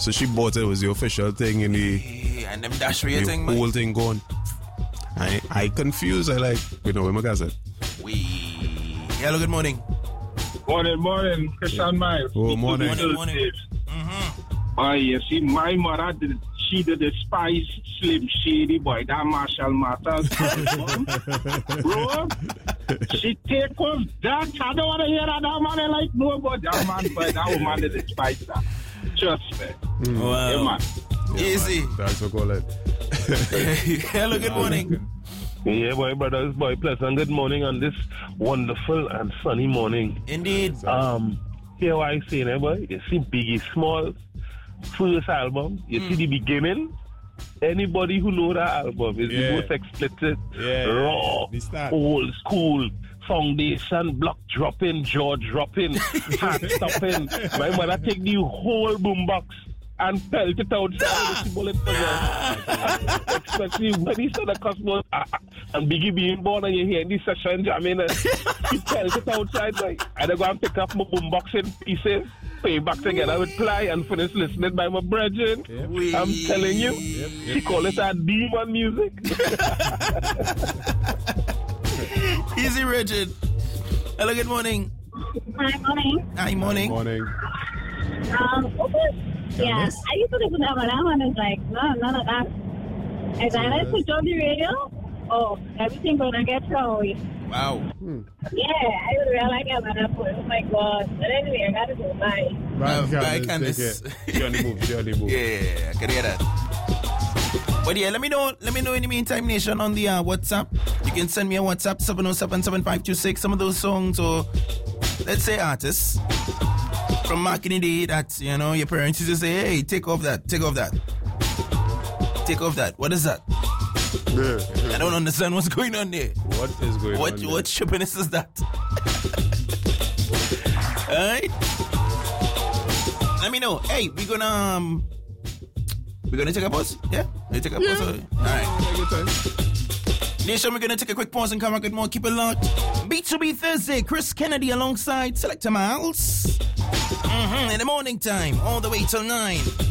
So she bought it. It was the official thing in the and them dash rating, the whole thing going. I confused. I like, where my guys at? Hello, good morning. Morning, Christian Miles. Oh, morning. You see, my mother she did the Spice Slim Shady boy, that Marshall Matters. Bro, she take off that. I don't want to hear that man like nobody. That man, but that woman did the Spice that. Trust me. Wow. Yeah, man. Easy. That's what I call it. Hello, good morning. Yeah, boy, brothers, boy, pleasant good morning on this wonderful and sunny morning. Indeed. Here what I say, boy, you see Biggie Smalls' first album, you see the beginning. Anybody who know that album is the most explicit, raw, old school, foundation, block dropping, jaw dropping, heart stopping. My mother take the whole boombox and pelt it outside with the bullet for them. Especially when he said the cosmos and Biggie being born and you hear this session jamming and he pelt it outside. Like, and I go and pick up my boombox in pieces, put it back together with ply and finish listening by my brethren. I'm telling you, she call it a demon music. Easy, Richard. Hello, good morning. Hi, morning. Hi, morning. Morning. Yeah, I used to listen to Amadam and it's like, no, none of that. And then I switch on the radio, everything gonna get thrown. Wow. Yeah, I would really like Amadam. Oh my God. But anyway, I gotta go bye. Bye, Candice. Johnny move. Yeah, I can hear that. But yeah, let me know in the meantime, Nation, on the WhatsApp. You can send me a WhatsApp, 707-7526, some of those songs, or let's say artists from back in the day that, your parents used to say, hey, take off that. What is that? I don't understand what's going on there. What is going on there? What shippiness is that? Alright? Let me know. Hey, we're gonna take a pause? Yeah? We take a pause? Alright. Nation, we're gonna take a quick pause and come back with more. Keep it locked. B2B Thursday, Chris Kennedy alongside Selector Miles. In the morning time, all the way till 9.